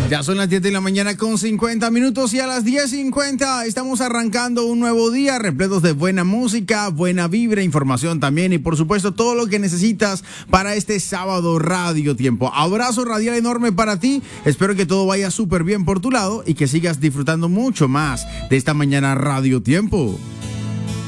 Ya son las 10 de la mañana con 50 minutos y a las 10:50 estamos arrancando un nuevo día repletos de buena música, buena vibra, información también y por supuesto todo lo que necesitas para este sábado Radio Tiempo. Abrazo radial enorme para ti, espero que todo vaya súper bien por tu lado y que sigas disfrutando mucho más de esta mañana Radio Tiempo.